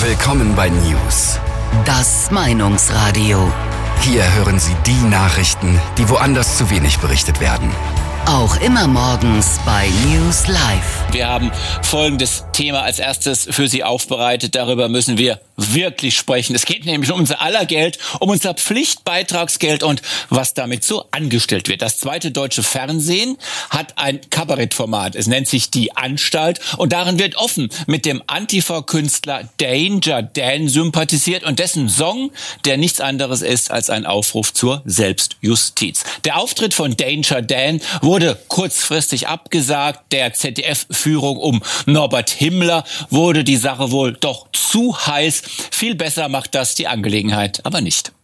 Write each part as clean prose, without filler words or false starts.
Willkommen bei News. Das Meinungsradio. Hier hören Sie die Nachrichten, die woanders zu wenig berichtet werden. Auch immer morgens bei News Live. Wir haben folgendes Thema als erstes für Sie aufbereitet. Darüber müssen wir wirklich sprechen. Es geht nämlich um unser aller Geld, um unser Pflichtbeitragsgeld und was damit so angestellt wird. Das zweite deutsche Fernsehen hat ein Kabarettformat. Es nennt sich Die Anstalt und darin wird offen mit dem Antifa-Künstler Danger Dan sympathisiert und dessen Song, der nichts anderes ist als ein Aufruf zur Selbstjustiz. Der Auftritt von Danger Dan wurde kurzfristig abgesagt. Der ZDF-Führung um Norbert Himmler wurde die Sache wohl doch zu heiß. Viel besser macht das die Angelegenheit aber nicht.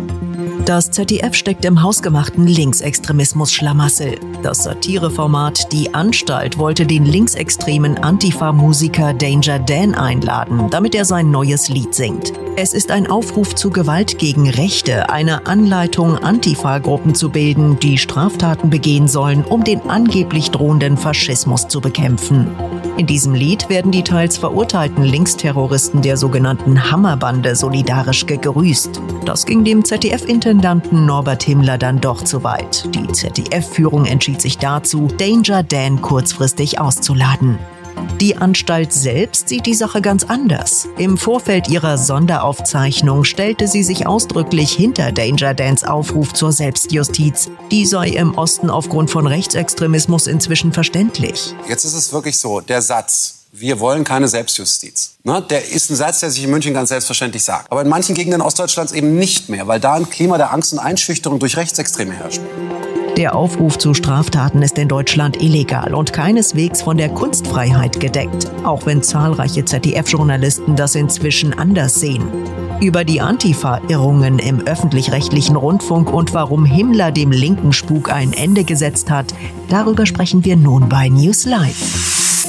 Das ZDF steckt im hausgemachten Linksextremismus-Schlamassel. Das Satireformat Die Anstalt wollte den linksextremen Antifa-Musiker Danger Dan einladen, damit er sein neues Lied singt. Es ist ein Aufruf zu Gewalt gegen Rechte, eine Anleitung, Antifa-Gruppen zu bilden, die Straftaten begehen sollen, um den angeblich drohenden Faschismus zu bekämpfen. In diesem Lied werden die teils verurteilten Linksterroristen der sogenannten Hammerbande solidarisch gegrüßt. Das ging dem ZDF-Intendanten Norbert Himmler dann doch zu weit. Die ZDF-Führung entschied sich dazu, Danger Dan kurzfristig auszuladen. Die Anstalt selbst sieht die Sache ganz anders. Im Vorfeld ihrer Sonderaufzeichnung stellte sie sich ausdrücklich hinter Danger Dans Aufruf zur Selbstjustiz. Die sei im Osten aufgrund von Rechtsextremismus inzwischen verständlich. Jetzt ist es wirklich so, der Satz, wir wollen keine Selbstjustiz, ne, der ist ein Satz, der sich in München ganz selbstverständlich sagt. Aber in manchen Gegenden Ostdeutschlands eben nicht mehr, weil da ein Klima der Angst und Einschüchterung durch Rechtsextreme herrscht. Der Aufruf zu Straftaten ist in Deutschland illegal und keineswegs von der Kunstfreiheit gedeckt, auch wenn zahlreiche ZDF-Journalisten das inzwischen anders sehen. Über die Antifa-Irrungen im öffentlich-rechtlichen Rundfunk und warum Himmler dem linken Spuk ein Ende gesetzt hat, darüber sprechen wir nun bei News Live.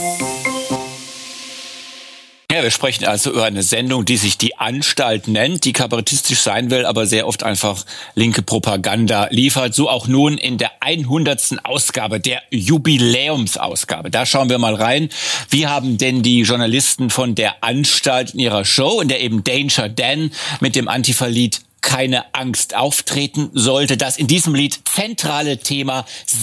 Ja, wir sprechen also über eine Sendung, die sich Die Anstalt nennt, die kabarettistisch sein will, aber sehr oft einfach linke Propaganda liefert. So auch nun in der 100. Ausgabe, der Jubiläumsausgabe. Da schauen wir mal rein. Wie haben denn die Journalisten von Der Anstalt in ihrer Show, in der eben Danger Dan mit dem Antifa-Lied Keine Angst auftreten sollte, das in diesem Lied zentrale Thema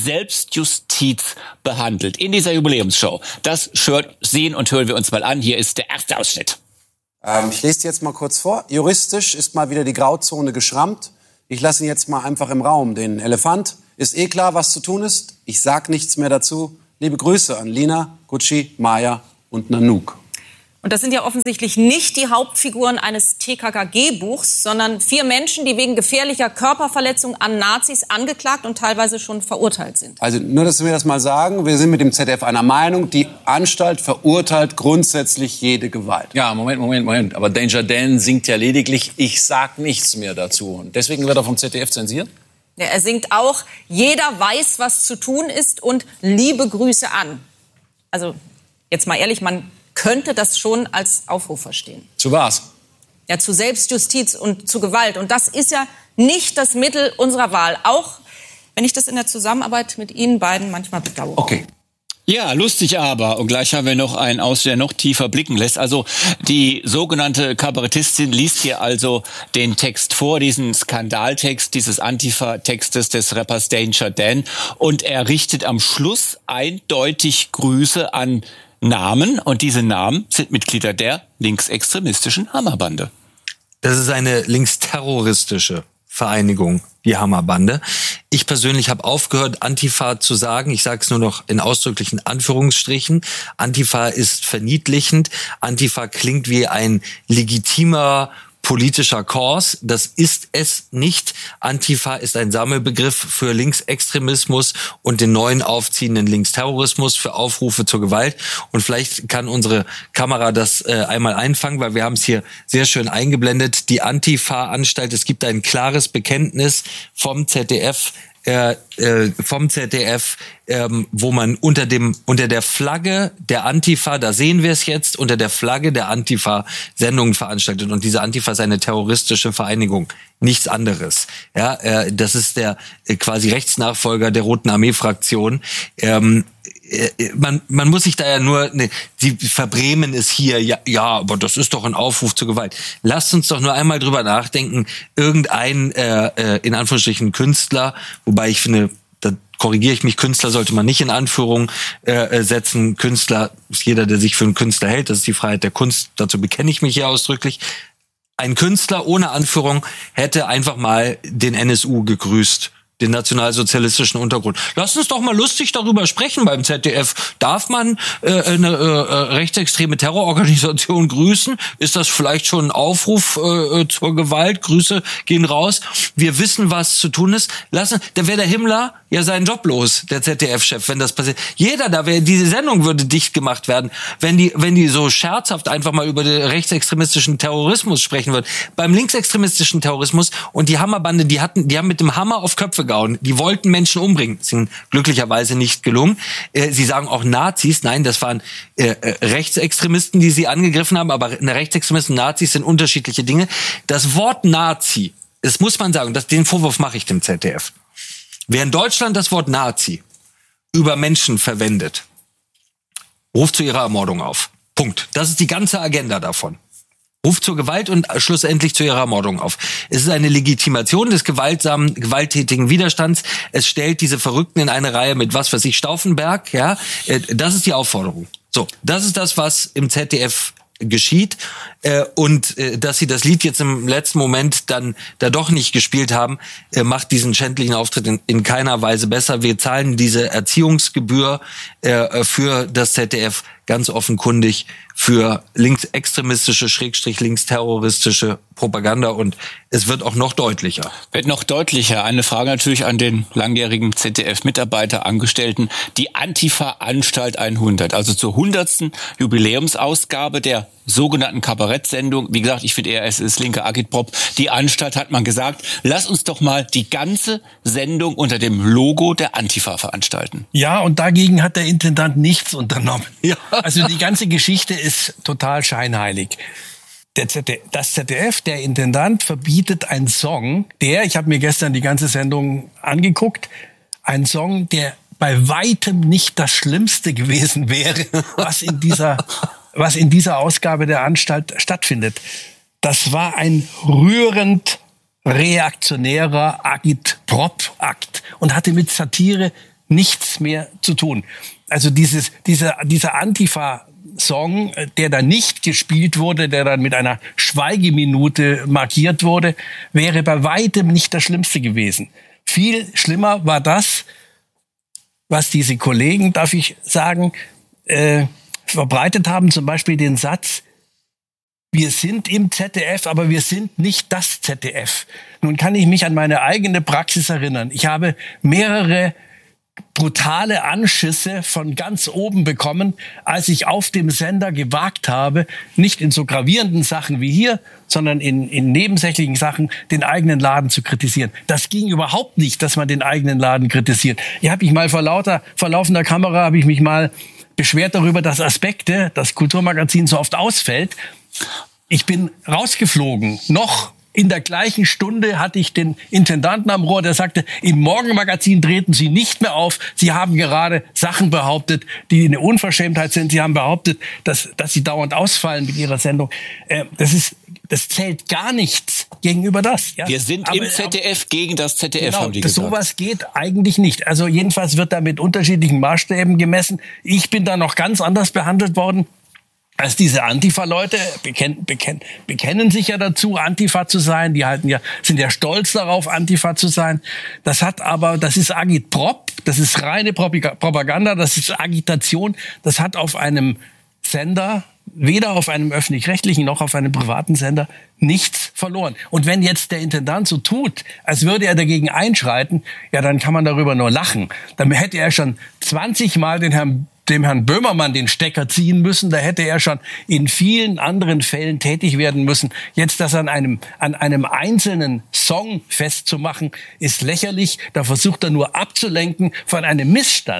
Selbstjustiz behandelt. In dieser Jubiläumsshow. Das sehen und hören wir uns mal an. Hier ist der erste Ausschnitt. Ich lese die jetzt mal kurz vor. Juristisch ist mal wieder die Grauzone geschrammt. Ich lasse ihn jetzt mal einfach im Raum. Den Elefant. Ist eh klar, was zu tun ist. Ich sag nichts mehr dazu. Liebe Grüße an Lina, Gucci, Maya und Nanook. Und das sind ja offensichtlich nicht die Hauptfiguren eines TKKG-Buchs, sondern 4 Menschen, die wegen gefährlicher Körperverletzung an Nazis angeklagt und teilweise schon verurteilt sind. Also nur, dass wir das mal sagen, wir sind mit dem ZDF einer Meinung, die Anstalt verurteilt grundsätzlich jede Gewalt. Ja, Moment. Aber Danger Dan singt ja lediglich, ich sag nichts mehr dazu. Und deswegen wird er vom ZDF zensiert? Ja, er singt auch, jeder weiß, was zu tun ist und liebe Grüße an. Also jetzt mal ehrlich, man könnte das schon als Aufruf verstehen. Zu was? Ja, zu Selbstjustiz und zu Gewalt. Und das ist ja nicht das Mittel unserer Wahl. Auch wenn ich das in der Zusammenarbeit mit Ihnen beiden manchmal bedauere. Okay. Ja, lustig aber. Und gleich haben wir noch einen aus, der noch tiefer blicken lässt. Also die sogenannte Kabarettistin liest hier also den Text vor, diesen Skandaltext dieses Antifa-Textes des Rappers Danger Dan. Und er richtet am Schluss eindeutig Grüße an Namen. Und diese Namen sind Mitglieder der linksextremistischen Hammerbande. Das ist eine linksterroristische Vereinigung, die Hammerbande. Ich persönlich habe aufgehört, Antifa zu sagen. Ich sage es nur noch in ausdrücklichen Anführungsstrichen. Antifa ist verniedlichend. Antifa klingt wie ein legitimer politischer Kurs. Das ist es nicht. Antifa ist ein Sammelbegriff für Linksextremismus und den neuen aufziehenden Linksterrorismus, für Aufrufe zur Gewalt. Und vielleicht kann unsere Kamera das einmal einfangen, weil wir haben es hier sehr schön eingeblendet. Die Antifa-Anstalt, es gibt ein klares Bekenntnis vom ZDF, wo man unter der Flagge der Antifa, da sehen wir es jetzt, unter der Flagge der Antifa Sendungen veranstaltet. Und diese Antifa ist eine terroristische Vereinigung, nichts anderes. Ja, das ist der quasi Rechtsnachfolger der Roten Armee-Fraktion. man muss sich da ja nur, sie verbrämen es hier, ja, aber das ist doch ein Aufruf zur Gewalt. Lasst uns doch nur einmal drüber nachdenken, irgendein, in Anführungsstrichen, Künstler, wobei ich finde, da korrigiere ich mich, Künstler sollte man nicht in Anführung setzen. Künstler ist jeder, der sich für einen Künstler hält, das ist die Freiheit der Kunst, dazu bekenne ich mich hier ausdrücklich. Ein Künstler ohne Anführung hätte einfach mal den NSU gegrüßt, den nationalsozialistischen Untergrund. Lass uns doch mal lustig darüber sprechen beim ZDF. Darf man eine rechtsextreme Terrororganisation grüßen? Ist das vielleicht schon ein Aufruf zur Gewalt? Grüße gehen raus. Wir wissen, was zu tun ist. Da wäre der Himmler ja seinen Job los, der ZDF-Chef, wenn das passiert. Diese Sendung würde dicht gemacht werden, wenn die so scherzhaft einfach mal über den rechtsextremistischen Terrorismus sprechen würden. Beim linksextremistischen Terrorismus und die Hammerbande, die haben mit dem Hammer auf Köpfe gehauen. Die wollten Menschen umbringen. Das ist ihnen glücklicherweise nicht gelungen. Sie sagen auch Nazis. Nein, das waren Rechtsextremisten, die sie angegriffen haben. Aber Rechtsextremisten und Nazis sind unterschiedliche Dinge. Das Wort Nazi, das muss man sagen, den Vorwurf mache ich dem ZDF. Wer in Deutschland das Wort Nazi über Menschen verwendet, ruft zu ihrer Ermordung auf. Punkt. Das ist die ganze Agenda davon. Ruft zur Gewalt und schlussendlich zu ihrer Ermordung auf. Es ist eine Legitimation des gewalttätigen Widerstands. Es stellt diese Verrückten in eine Reihe mit Stauffenberg. Ja, das ist die Aufforderung. So, das ist das, was im ZDF geschieht. Und dass sie das Lied jetzt im letzten Moment dann da doch nicht gespielt haben, macht diesen schändlichen Auftritt in keiner Weise besser. Wir zahlen diese Erziehungsgebühr für das ZDF ganz offenkundig für linksextremistische, linksterroristische Propaganda und es wird auch noch deutlicher. Wird noch deutlicher. Eine Frage natürlich an den langjährigen ZDF-Mitarbeiter, Angestellten. Die Antifa-Anstalt 100, also zur 100. Jubiläumsausgabe der sogenannten Kabarettsendung. Wie gesagt, ich finde eher, es ist linke Agitprop. Die Anstalt hat man gesagt, lass uns doch mal die ganze Sendung unter dem Logo der Antifa veranstalten. Ja, und dagegen hat der Intendant nichts unternommen. Ja. Also die ganze Geschichte ist total scheinheilig. Das ZDF, der Intendant, verbietet einen Song, ich habe mir gestern die ganze Sendung angeguckt, ein Song, der bei weitem nicht das Schlimmste gewesen wäre, was in dieser Ausgabe der Anstalt stattfindet. Das war ein rührend reaktionärer Agitprop-Akt und hatte mit Satire nichts mehr zu tun. Also dieser Antifa-Song, der dann nicht gespielt wurde, der dann mit einer Schweigeminute markiert wurde, wäre bei weitem nicht das Schlimmste gewesen. Viel schlimmer war das, was diese Kollegen, darf ich sagen, verbreitet haben, zum Beispiel den Satz, wir sind im ZDF, aber wir sind nicht das ZDF. Nun kann ich mich an meine eigene Praxis erinnern. Ich habe mehrere brutale Anschüsse von ganz oben bekommen, als ich auf dem Sender gewagt habe, nicht in so gravierenden Sachen wie hier, sondern in nebensächlichen Sachen den eigenen Laden zu kritisieren. Das ging überhaupt nicht, dass man den eigenen Laden kritisiert. Ich habe mich mal vor laufender Kamera beschwert darüber, dass Aspekte, das Kulturmagazin, so oft ausfällt. Ich bin rausgeflogen. Noch in der gleichen Stunde hatte ich den Intendanten am Rohr, der sagte, im Morgenmagazin treten Sie nicht mehr auf. Sie haben gerade Sachen behauptet, die eine Unverschämtheit sind. Sie haben behauptet, dass Sie dauernd ausfallen mit Ihrer Sendung. Das zählt gar nichts gegenüber das. Ja? Wir sind im ZDF gegen das ZDF, genau, haben die gesagt. Sowas geht eigentlich nicht. Also jedenfalls wird da mit unterschiedlichen Maßstäben gemessen. Ich bin da noch ganz anders behandelt worden. Als diese Antifa-Leute bekennen sich ja dazu, Antifa zu sein. Die sind ja stolz darauf, Antifa zu sein. Das ist Agitprop, das ist reine Propaganda, das ist Agitation. Das hat auf einem Sender, weder auf einem öffentlich-rechtlichen noch auf einem privaten Sender, nichts verloren. Und wenn jetzt der Intendant so tut, als würde er dagegen einschreiten, ja, dann kann man darüber nur lachen. Dann hätte er schon 20 Mal dem Herrn Böhmermann den Stecker ziehen müssen. Da hätte er schon in vielen anderen Fällen tätig werden müssen. Jetzt das an einem einzelnen Song festzumachen, ist lächerlich. Da versucht er nur abzulenken von einem Missstand,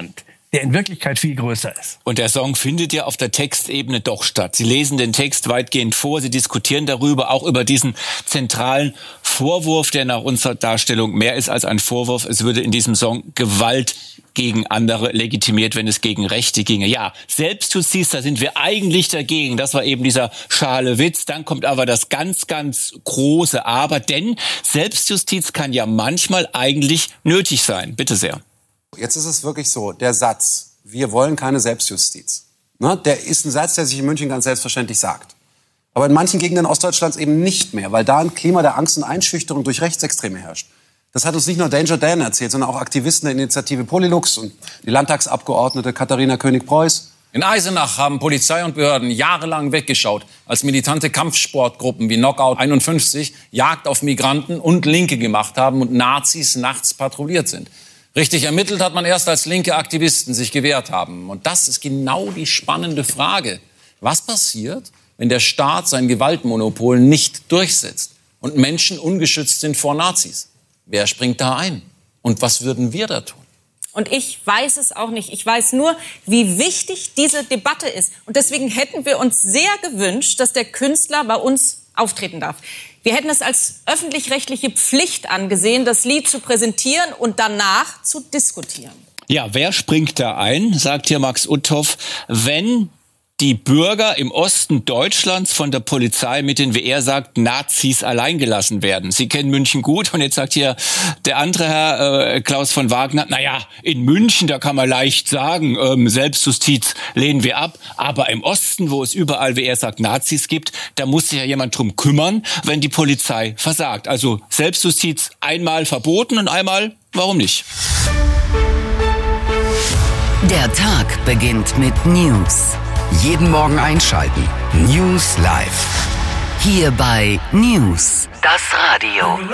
der in Wirklichkeit viel größer ist. Und der Song findet ja auf der Textebene doch statt. Sie lesen den Text weitgehend vor, Sie diskutieren darüber, auch über diesen zentralen Vorwurf, der nach unserer Darstellung mehr ist als ein Vorwurf. Es würde in diesem Song Gewalt gegen andere legitimiert, wenn es gegen Rechte ginge. Ja, Selbstjustiz, da sind wir eigentlich dagegen. Das war eben dieser schale Witz. Dann kommt aber das ganz, ganz große Aber, denn Selbstjustiz kann ja manchmal eigentlich nötig sein. Bitte sehr. Jetzt ist es wirklich so, der Satz, wir wollen keine Selbstjustiz, ne, der ist ein Satz, der sich in München ganz selbstverständlich sagt. Aber in manchen Gegenden Ostdeutschlands eben nicht mehr, weil da ein Klima der Angst und Einschüchterung durch Rechtsextreme herrscht. Das hat uns nicht nur Danger Dan erzählt, sondern auch Aktivisten der Initiative Polylux und die Landtagsabgeordnete Katharina König-Preuß. In Eisenach haben Polizei und Behörden jahrelang weggeschaut, als militante Kampfsportgruppen wie Knockout 51 Jagd auf Migranten und Linke gemacht haben und Nazis nachts patrouilliert sind. Richtig ermittelt hat man erst, als linke Aktivisten sich gewehrt haben. Und das ist genau die spannende Frage. Was passiert, wenn der Staat sein Gewaltmonopol nicht durchsetzt und Menschen ungeschützt sind vor Nazis? Wer springt da ein? Und was würden wir da tun? Und ich weiß es auch nicht. Ich weiß nur, wie wichtig diese Debatte ist. Und deswegen hätten wir uns sehr gewünscht, dass der Künstler bei uns auftreten darf. Wir hätten es als öffentlich-rechtliche Pflicht angesehen, das Lied zu präsentieren und danach zu diskutieren. Ja, wer springt da ein, sagt hier Max Uthoff, wenn die Bürger im Osten Deutschlands von der Polizei mit den, wie er sagt, Nazis alleingelassen werden. Sie kennen München gut und jetzt sagt hier der andere Herr, Klaus von Wagner, naja, in München, da kann man leicht sagen, Selbstjustiz lehnen wir ab, aber im Osten, wo es überall, wie er sagt, Nazis gibt, da muss sich ja jemand drum kümmern, wenn die Polizei versagt. Also Selbstjustiz einmal verboten und einmal, warum nicht? Der Tag beginnt mit News. Jeden Morgen einschalten. News Live. Hier bei News, das Radio.